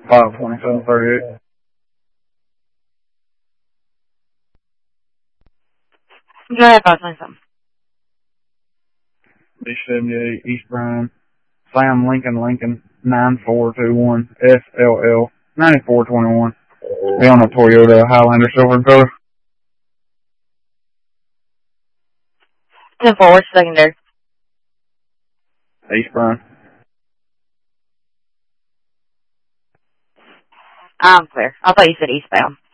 52738. Go ahead, 527. B78 East Bryan. Sam Lincoln 9421 SLL 9421. Be on a Toyota Highlander silver color. 10-4, secondary. East Bryan. I'm clear. I thought you said eastbound.